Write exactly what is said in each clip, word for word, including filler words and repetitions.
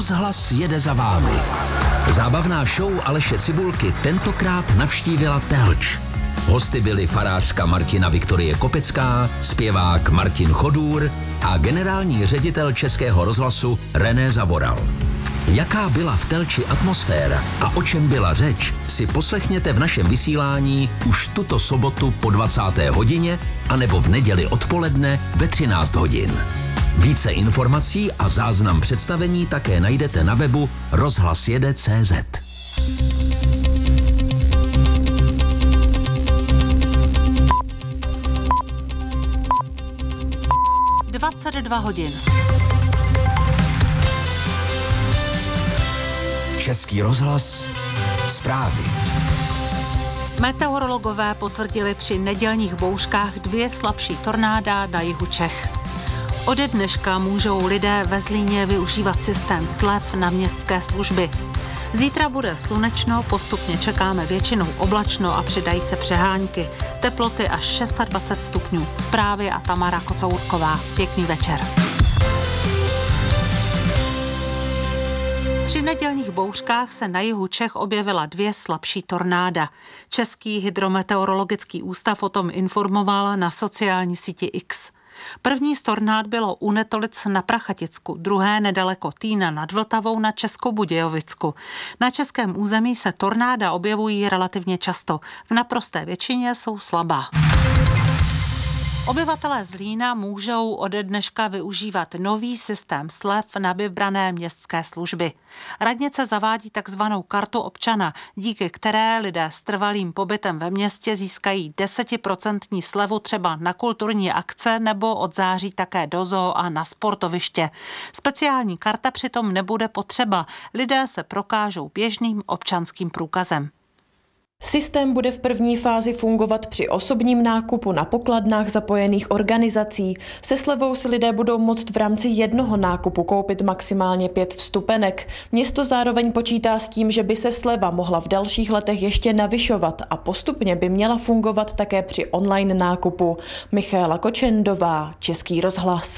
Rozhlas jede za vámi. Zábavná show Aleše Cibulky tentokrát navštívila Telč. Hosty byli farářka Martina Viktorie Kopecká, zpěvák Martin Chodůr a generální ředitel Českého rozhlasu René Zavoral. Jaká byla v Telči atmosféra a o čem byla řeč, si poslechněte v našem vysílání už tuto sobotu po dvacáté hodině anebo v neděli odpoledne ve třináct hodin. Více informací a záznam představení také najdete na webu rozhlasjede tečka cé zet. dvacet dva hodin. Český rozhlas, zprávy. Meteorologové potvrdili při nedělních bouřkách dvě slabší tornáda na jihu Čech. Ode dneška můžou lidé ve Zlíně využívat systém slev na městské služby. Zítra bude slunečno, postupně čekáme většinou oblačno a přidají se přehánky. Teploty až dvacet šest stupňů. Zprávy a Tamara Kocourková. Pěkný večer. Při nedělních bouřkách se na jihu Čech objevila dvě slabší tornáda. Český hydrometeorologický ústav o tom informoval na sociální síti X. První z tornád bylo u Netolic na Prachaticku, druhé nedaleko Týna nad Vltavou na Českobudějovicku. Na českém území se tornáda objevují relativně často. V naprosté většině jsou slabá. Obyvatelé Zlína můžou ode dneška využívat nový systém slev na vybrané městské služby. Radnice zavádí takzvanou kartu občana, díky které lidé s trvalým pobytem ve městě získají desetiprocentní slevu třeba na kulturní akce nebo od září také do zoo a na sportoviště. Speciální karta přitom nebude potřeba. Lidé se prokážou běžným občanským průkazem. Systém bude v první fázi fungovat při osobním nákupu na pokladnách zapojených organizací. Se slevou si lidé budou moct v rámci jednoho nákupu koupit maximálně pět vstupenek. Město zároveň počítá s tím, že by se sleva mohla v dalších letech ještě navyšovat a postupně by měla fungovat také při online nákupu. Michaela Kočendová, Český rozhlas.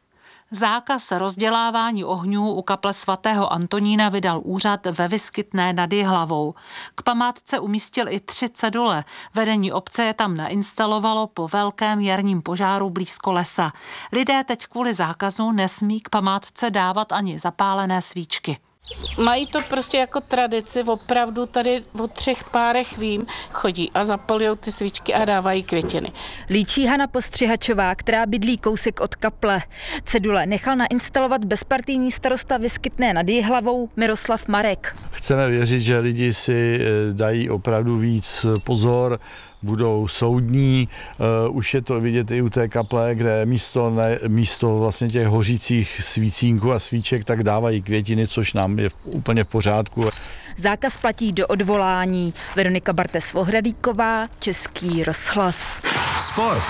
Zákaz rozdělávání ohňů u kaple svatého Antonína vydal úřad ve Vyskytné nad Jihlavou. K památce umístil i tři cedule. Vedení obce je tam nainstalovalo po velkém jarním požáru blízko lesa. Lidé teď kvůli zákazu nesmí k památce dávat ani zapálené svíčky. Mají to prostě jako tradici, opravdu tady o třech párech vím, chodí a zapalujou ty svíčky a dávají květiny. Líčí Hana Postřihačová, která bydlí kousek od kaple. Cedule nechal nainstalovat bezpartijní starosta Vyskytné nad Jihlavou Miroslav Marek. Chceme věřit, že lidi si dají opravdu víc pozor, budou soudní. Uh, už je to vidět i u té kaple, kde místo, ne, místo vlastně těch hořících svícínků a svíček tak dávají květiny, což nám je úplně v pořádku. Zákaz platí do odvolání. Veronika Bartes-Vohradíková, Český rozhlas. Sport.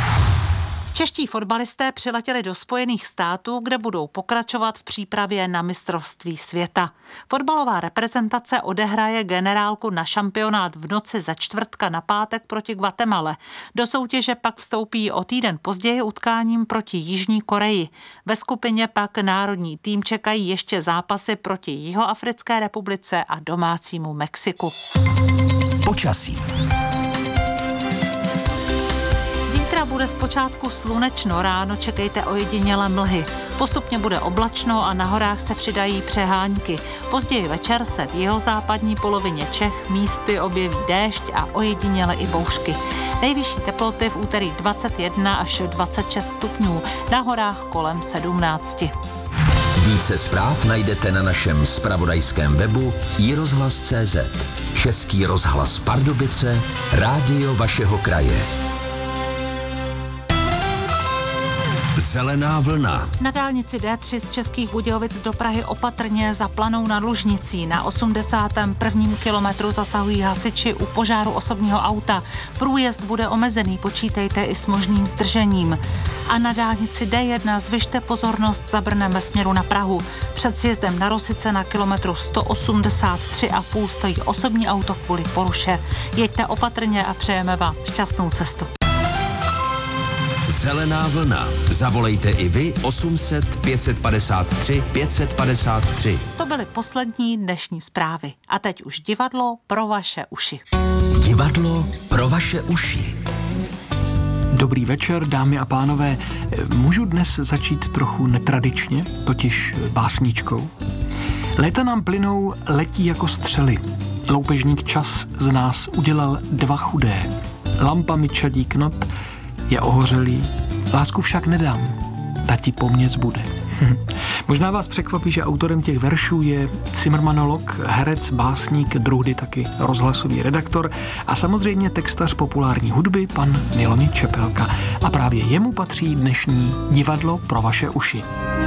Čeští fotbalisté přiletěli do Spojených států, kde budou pokračovat v přípravě na mistrovství světa. Fotbalová reprezentace odehraje generálku na šampionát v noci ze čtvrtka na pátek proti Guatemale. Do soutěže pak vstoupí o týden později utkáním proti Jižní Koreji. Ve skupině pak národní tým čekají ještě zápasy proti Jihoafrické republice a domácímu Mexiku. Počasí. Bude zpočátku slunečno, ráno čekejte ojedinělé mlhy. Postupně bude oblačno a na horách se přidají přehánky. Později večer se v jihozápadní polovině Čech místy objeví déšť a ojediněle i bouřky. Nejvyšší teploty v úterý dvacet jedna až dvacet šest stupňů, na horách kolem sedmnáct. Více zpráv najdete na našem zpravodajském webu i rozhlas tečka cé zet. Český rozhlas Pardubice, rádio vašeho kraje. Zelená vlna. Na dálnici D tři z Českých Budějovic do Prahy opatrně za Planou nad Lužnicí. Na osmdesátém prvním kilometru zasahují hasiči u požáru osobního auta. Průjezd bude omezený, počítejte i s možným zdržením. A na dálnici D jedna zvyšte pozornost za Brnem ve směru na Prahu. Před sjezdem na Rosice na kilometru sto osmdesát tři a půl stojí osobní auto kvůli poruše. Jeďte opatrně a přejeme vám šťastnou cestu. Zelená vlna. Zavolejte i vy osm set pět padesát tři pět padesát tři. To byly poslední dnešní zprávy. A teď už divadlo pro vaše uši. Divadlo pro vaše uši. Dobrý večer, dámy a pánové. Můžu dnes začít trochu netradičně, totiž básničkou. Léta nám plynou, letí jako střely. Loupežník čas z nás udělal dva chudé. Lampa mi čadí knot, je ohořelý, lásku však nedám, ta ti po mně zbude. Možná vás překvapí, že autorem těch veršů je cimrmanolog, herec, básník, druhdy taky rozhlasový redaktor a samozřejmě textař populární hudby pan Milomír Čepelka. A právě jemu patří dnešní divadlo pro vaše uši.